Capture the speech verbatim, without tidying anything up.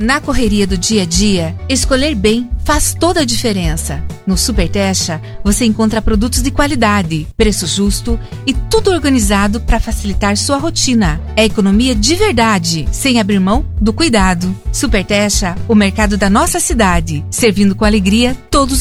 Na correria do dia a dia, escolher bem faz toda a diferença. No Super Techa, você encontra produtos de qualidade, preço justo e tudo organizado para facilitar sua rotina. É economia de verdade, sem abrir mão do cuidado. Super Techa, o mercado da nossa cidade, servindo com alegria todos